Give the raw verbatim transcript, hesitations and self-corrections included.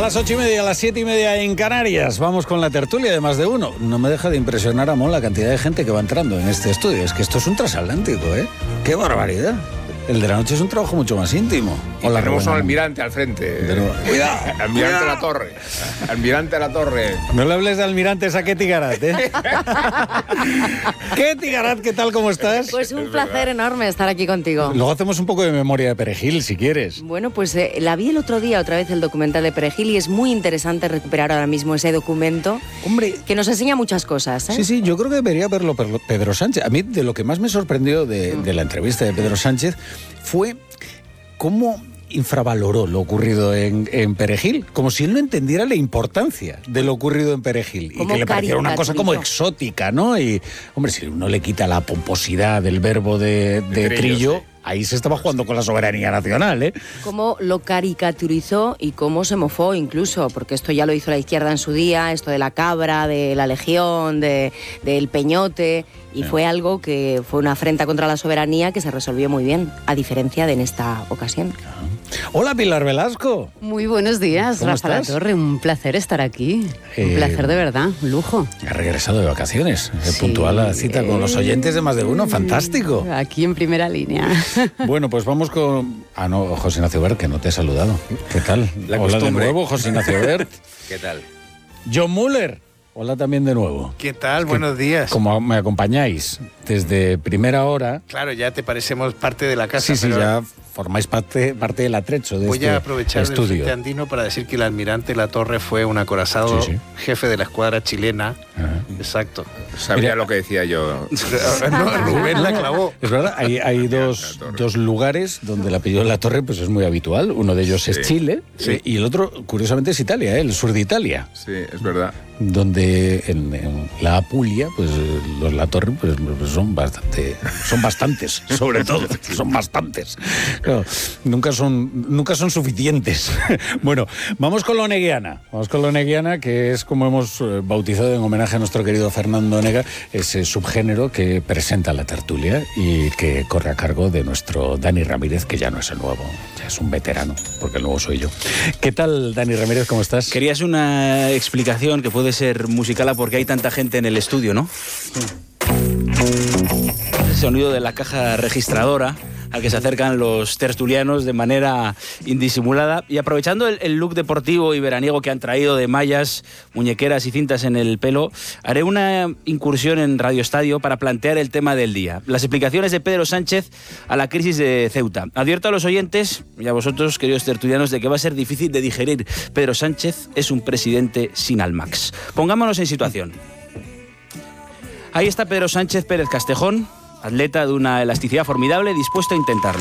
las ocho y media, a las siete y media en Canarias. Vamos con la tertulia de Más de Uno. No me deja de impresionar, Amón, la cantidad de gente que va entrando en este estudio. Es que esto es un transatlántico, ¿eh? ¡Qué barbaridad! El de la noche es un trabajo mucho más íntimo. Y Hola, tenemos un almirante al frente. Pero, cuidado. Almirante cuidado. a la torre. Almirante a la torre. No le hables de almirantes a Ketty Garat, ¿eh? Ketty Garat, ¿qué tal? ¿Cómo estás? Pues un placer enorme estar aquí contigo. Luego hacemos un poco de memoria de Perejil, si quieres. Bueno, pues eh, la vi el otro día otra vez el documental de Perejil y es muy interesante recuperar ahora mismo ese documento. Hombre, que nos enseña muchas cosas, ¿eh? Sí, sí, yo creo que debería verlo Pedro Sánchez. A mí de lo que más me sorprendió de, de la entrevista de Pedro Sánchez fue cómo infravaloró lo ocurrido en, en Perejil, como si él no entendiera la importancia de lo ocurrido en Perejil y que le pareciera una cosa como exótica, ¿no? Y, hombre, si uno le quita la pomposidad del verbo de, de, de Trillo, Trillo sí. Ahí se estaba jugando con la soberanía nacional, ¿eh? Cómo lo caricaturizó y cómo se mofó incluso, porque esto ya lo hizo la izquierda en su día, esto de la cabra, de la legión, de, del peñote, y fue algo que fue una afrenta contra la soberanía que se resolvió muy bien, a diferencia de en esta ocasión. Hola, Pilar Velasco. Muy buenos días, Rafa La Torre, un placer estar aquí, eh, un placer de verdad, un lujo. Ha regresado de vacaciones, sí, puntual la cita con los oyentes de Más de Uno, fantástico. Aquí en primera línea. Bueno, pues vamos con... Ah, no, José Ignacio Bert, que no te he saludado. ¿Qué tal? La Hola costumbre. De nuevo, José Ignacio Bert. ¿Qué tal? John Muller. Hola también de nuevo. ¿Qué tal? Buenos días. Como me acompañáis desde primera hora... Claro, ya te parecemos parte de la casa. Sí, sí, pero ya formáis parte, parte del atrecho de voy este a aprovechar estudio. del Frente Andino para decir que el almirante La Torre fue un acorazado sí, sí. jefe de la escuadra chilena. Ajá. Exacto. Sabía Mira, lo que decía yo. No, Rubén la clavó. Es verdad, hay, hay dos, dos lugares donde el apellido La Torre pues es muy habitual. Uno de ellos sí. es Chile sí. y el otro, curiosamente, es Italia, ¿eh? El sur de Italia. Sí, es verdad. Donde en, en la Apulia, pues los La Torre pues, son bastante, son bastantes, sobre todo, son bastantes. Claro, nunca son, nunca son suficientes. Bueno, vamos con la oneguiana. Vamos con la oneguiana, que es como hemos bautizado en homenaje a nuestro querido Fernando Onega, ese subgénero que presenta la tertulia y que corre a cargo de nuestro Dani Ramírez, que ya no es el nuevo, ya es un veterano, porque el nuevo soy yo. ¿Qué tal, Dani Ramírez? ¿Cómo estás? Querías una explicación que puede ser musical a por qué hay tanta gente en el estudio, ¿no? El sonido de la caja registradora al que se acercan los tertulianos de manera indisimulada y aprovechando el, el look deportivo y veraniego que han traído de mallas, muñequeras y cintas en el pelo, haré una incursión en Radio Estadio para plantear el tema del día, las explicaciones de Pedro Sánchez a la crisis de Ceuta. Advierto a los oyentes y a vosotros, queridos tertulianos, de que va a ser difícil de digerir. Pedro Sánchez es un presidente sin Almax. Pongámonos en situación. Ahí está Pedro Sánchez Pérez Castejón, atleta de una elasticidad formidable, dispuesto a intentarlo.